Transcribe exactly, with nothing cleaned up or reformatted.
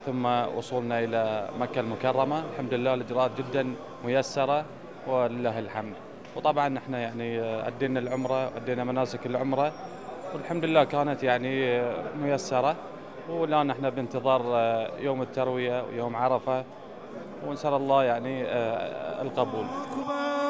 ثم وصولنا إلى مكة المكرمة. الحمد لله الإجراءات جدا ميسرة ولله الحمد. وطبعا احنا يعني أدينا العمرة أدينا مناسك العمرة والحمد لله كانت يعني ميسرة. والآن احنا بانتظار يوم التروية ويوم عرفة، ونسأل الله يعني القبول.